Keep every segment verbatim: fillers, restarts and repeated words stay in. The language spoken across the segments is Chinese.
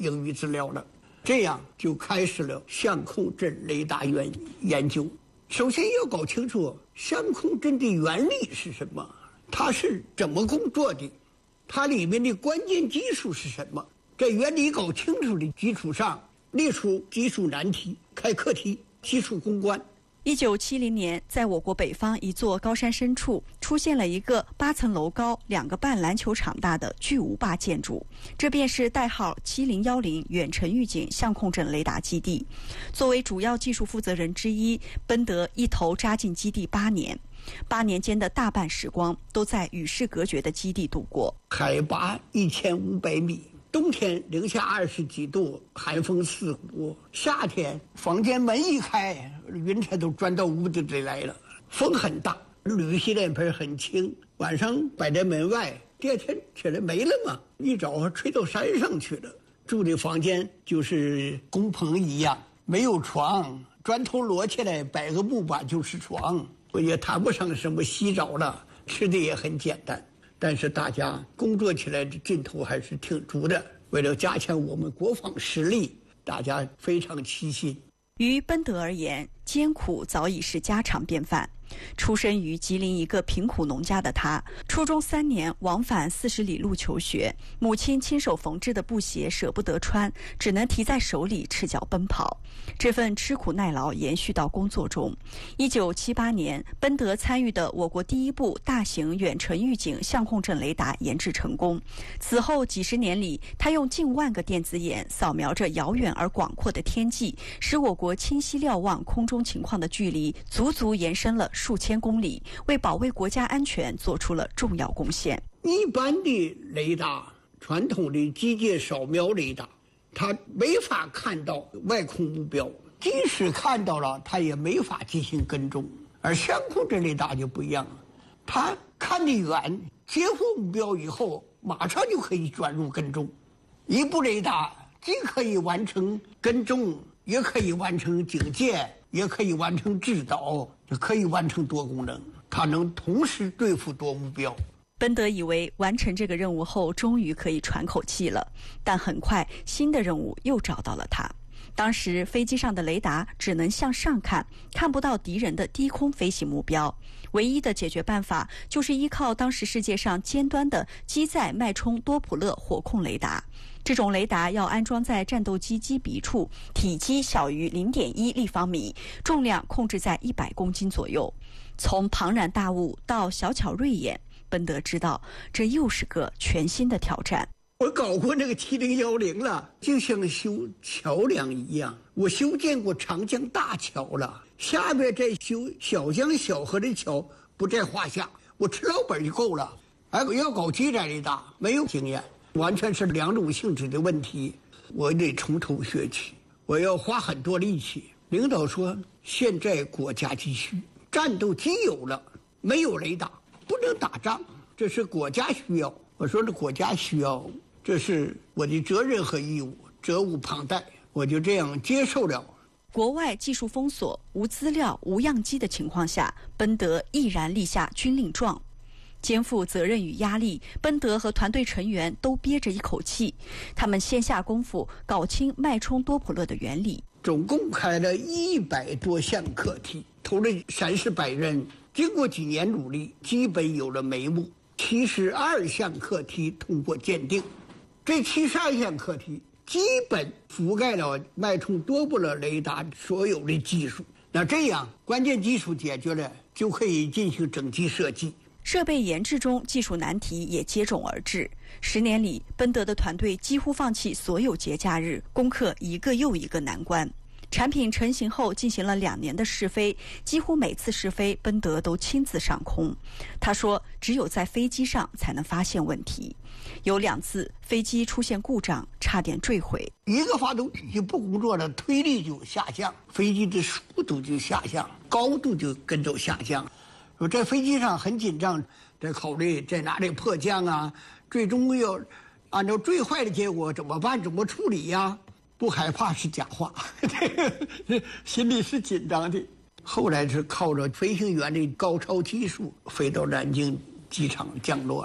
英语资料了。这样就开始了相控阵雷达研研究。首先要搞清楚相控阵的原理是什么，它是怎么工作的，它里面的关键技术是什么。在原理搞清楚的基础上，列出技术难题，开课题，技术攻关。 一九七零年，在我国北方一座高山深处，出现了一个八层楼高、两个半篮球场大的巨无霸建筑，这便是代号七零一零远程预警相控阵雷达基地。作为主要技术负责人之一，奔德一头扎进基地八年，八年间的大半时光都在与世隔绝的基地度过。 海拔一千五百米。冬天零下二十几度，寒风刺骨；夏天房间门一开，云彩都钻到屋子里来了。风很大，铝洗脸盆很轻，晚上摆在门外，第二天起来没了嘛，一早吹到山上去了。住的房间就是工棚一样，没有床，砖头摞起来摆个木板就是床，我也谈不上什么洗澡了，吃的也很简单。但是大家工作起来的劲头还是挺足的，为了加强我们国防实力，大家非常齐心。 于奔德而言，艰苦早已是家常便饭。出身于吉林一个贫苦农家的他，初中三年往返四十里路求学，母亲亲手缝制的布鞋舍不得穿，只能提在手里赤脚奔跑。这份吃苦耐劳延续到工作中。一九七八年，奔德参与的我国第一部大型远程预警相控阵雷达研制成功。此后几十年里，他用近万个电子眼扫描着遥远而广阔的天际，使我国清晰瞭望空中情况的距离足足延伸了数千公里，为保卫国家安全做出了重要贡献。 一般的雷达，传统的机械扫描雷达，它没法看到外空目标，即使看到了，它也没法进行跟踪。而相控阵雷达就不一样了，它看得远，接获目标以后，马上就可以转入跟踪。一部雷达既可以完成跟踪，也可以完成警戒，也可以完成制导，也可以完成多功能，它能同时对付多目标。 奔德以为完成这个任务后，终于可以喘口气了，但很快新的任务又找到了他。当时飞机上的雷达只能向上看，看不到敌人的低空飞行目标。唯一的解决办法就是依靠当时世界上尖端的机载脉冲多普勒火控雷达。这种雷达要安装在战斗机机鼻处，体积小于 零点一立方米，重量控制在一百公斤左右。从庞然大物到小巧锐眼，奔德知道这又是个全新的挑战。 我搞过那个七零一零了，就像修桥梁一样，我修建过长江大桥了，下面再修小江小河的桥不在话下，我吃老本就够了。而我要搞机载雷达，没有经验，完全是两种性质的问题，我得从头学起，我要花很多力气。领导说现在国家急需，战斗机有了，没有雷达不能打仗，这是国家需要。我说这国家需要，这是我的责任和义务，责无旁贷，我就这样接受了。 国外技术封锁、无资料、无样机的情况下，奔德毅然立下军令状。肩负责任与压力，奔德和团队成员都憋着一口气。他们先下功夫搞清脉冲多普勒的原理。 总共开了一百多项课题，投了三四百人，经过几年努力，基本有了眉目。七十二项课题通过鉴定，这七十二项课题基本覆盖了脉冲多普勒雷达所有的技术。那这样关键技术解决了，就可以进行整机设计。 设备研制中，技术难题也接踵而至。十年里，奔德的团队几乎放弃所有节假日，攻克一个又一个难关。产品成型后，进行了两年的试飞，几乎每次试飞，奔德都亲自上空。他说，只有在飞机上才能发现问题。有两次飞机出现故障，差点坠毁。 一个发动机不工作了，推力就下降，飞机的速度就下降，高度就跟着下降。我在飞机上很紧张，在考虑在哪里迫降啊，最终要按照最坏的结果怎么办，怎么处理呀？不害怕是假话，心里是紧张的。后来是靠着飞行员的高超技术飞到南京机场降落了。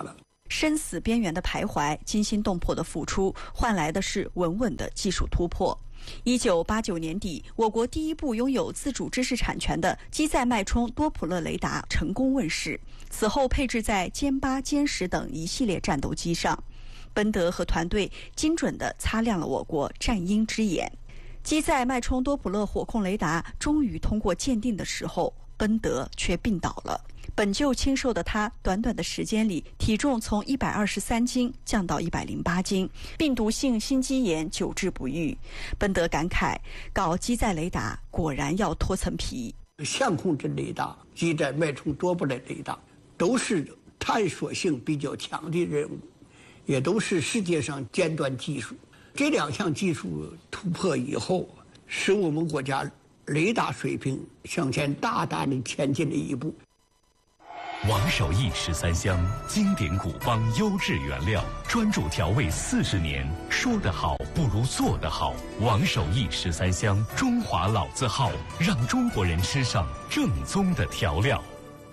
生死边缘的徘徊，惊心动魄的付出，换来的是稳稳的技术突破。一九八九年底，我国第一部拥有自主知识产权的机载脉冲多普勒雷达成功问世，此后配置在歼八、歼十等一系列战斗机上。奔德和团队精准地擦亮了我国战鹰之眼。机载脉冲多普勒火控雷达终于通过鉴定的时候，奔德却病倒了。本就清瘦的他，短短的时间里，体重从一百二十三斤降到一百零八斤，病毒性心肌炎久治不愈。奔德感慨，搞机载雷达果然要脱层皮。 相控阵雷达、机载脉冲多普勒雷达都是探索性比较强的任务，也都是世界上尖端技术。这两项技术突破以后，使我们国家雷达水平向前大大的前进了一步。 王守义十三香，经典古方优质原料，专注调味四十年，说得好不如做得好。王守义十三香，中华老字号，让中国人吃上正宗的调料。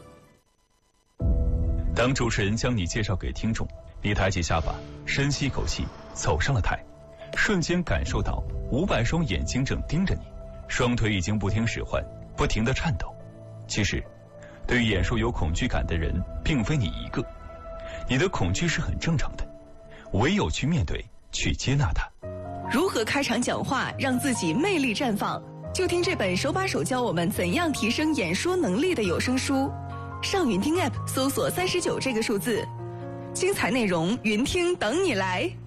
当主持人将你介绍给听众，你抬起下巴，深吸一口气，走上了台，瞬间感受到五百双眼睛正盯着你，双腿已经不听使唤，不停地颤抖。其实对于演说有恐惧感的人，并非你一个，你的恐惧是很正常的，唯有去面对，去接纳它。 如何开场讲话让自己魅力绽放？就听这本手把手教我们怎样提升演说能力的有声书。上云听 App 搜索三十九这个数字，精彩内容云听等你来。